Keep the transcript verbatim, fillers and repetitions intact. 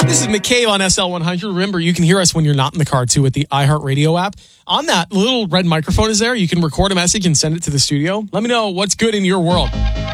This is McCabe on S L one hundred. Remember, you can hear us when you're not in the car, too, with the iHeartRadio app. On that little red microphone is there. You can record a message and send it to the studio. Let me know what's good in your world.